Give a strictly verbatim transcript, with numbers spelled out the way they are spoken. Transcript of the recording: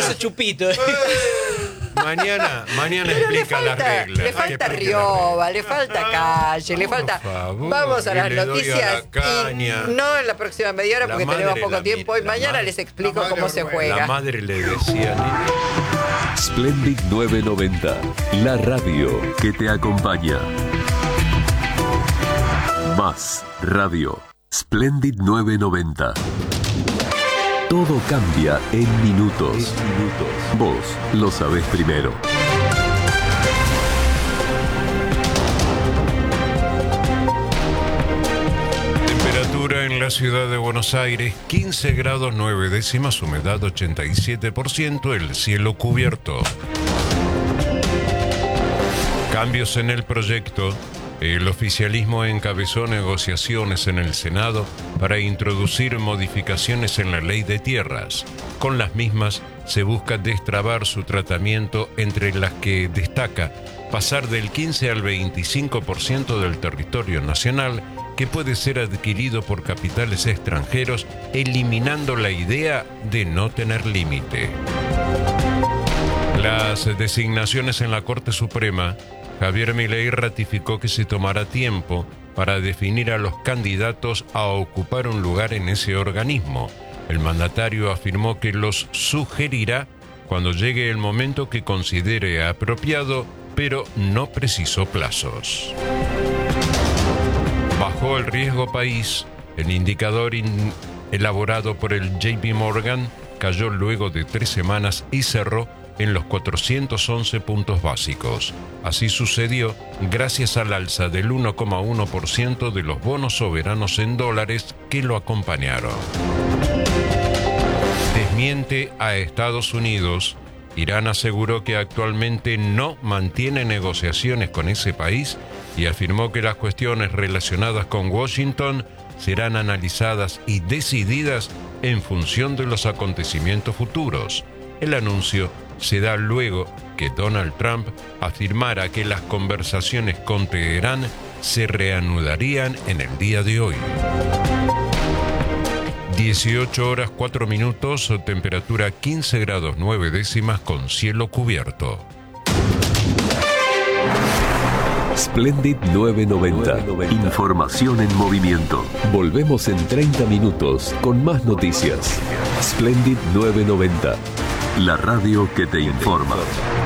hizo chupito. Mañana, mañana Pero le explica las falta, reglas. le falta Explica las Rioba, reglas. le falta calle, le Por falta. favor, Vamos a que las le doy a noticias. la caña. Y no en la próxima media hora La porque madre, tenemos poco la tiempo. mi- Y la mañana madre- les explico la cómo madre se Orwell. juega. La madre le decía, "Nene, Splendid nueve noventa, la radio que te acompaña. Más radio. Splendid nueve noventa. Todo cambia en minutos. Vos lo sabés primero. Temperatura en la ciudad de Buenos Aires, quince grados nueve décimas, humedad ochenta y siete por ciento, el cielo cubierto. Cambios en el proyecto. El oficialismo encabezó negociaciones en el Senado para introducir modificaciones en la ley de tierras. Con las mismas se busca destrabar su tratamiento, entre las que destaca pasar del quince al veinticinco por ciento del territorio nacional que puede ser adquirido por capitales extranjeros, eliminando la idea de no tener límite. Las designaciones en la Corte Suprema. Javier Milei ratificó que se tomará tiempo para definir a los candidatos a ocupar un lugar en ese organismo. El mandatario afirmó que los sugerirá cuando llegue el momento que considere apropiado, pero no precisó plazos. Bajó el riesgo país. El indicador in- elaborado por el J P Morgan cayó luego de tres semanas y cerró en los cuatrocientos once puntos básicos. Así sucedió gracias al alza del uno coma uno por ciento de los bonos soberanos en dólares que lo acompañaron. Desmiente a Estados Unidos. Irán aseguró que actualmente no mantiene negociaciones con ese país y afirmó que las cuestiones relacionadas con Washington serán analizadas y decididas en función de los acontecimientos futuros. El anuncio se da luego que Donald Trump afirmara que las conversaciones con Teherán se reanudarían en el día de hoy. dieciocho horas cuatro minutos, temperatura quince grados nueve décimas con cielo cubierto. Splendid nueve noventa. Información en movimiento. Volvemos en treinta minutos con más noticias. Splendid nueve noventa. La radio que te informa.